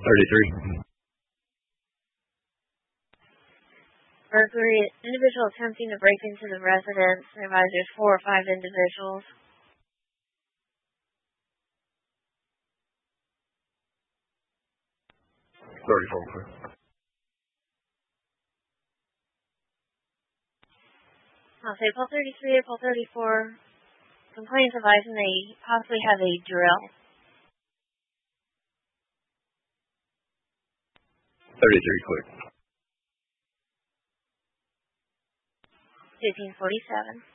33. Burglary, individual attempting to break into the residence. Advisors 4 or 5 individuals. I'll say April 33, April 34. Complainants advising they possibly have a drill. 33 clear. 1547.